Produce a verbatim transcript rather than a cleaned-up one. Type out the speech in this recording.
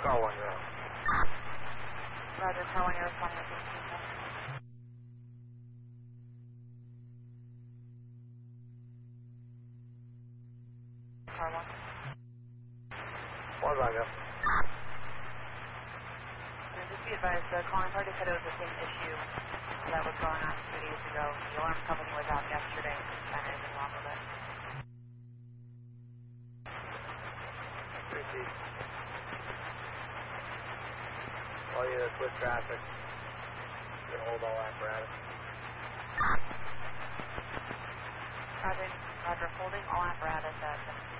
car one zero. Roger, car one, you're responding to fifteen. Car one. One Roger. And just be advised, the calling party said it was the same issue that was going on two days ago. The alarm company was out yesterday. Kind of anything wrong with it. three feet. All units with traffic. You can hold all apparatus. Roger, Roger, holding all apparatus at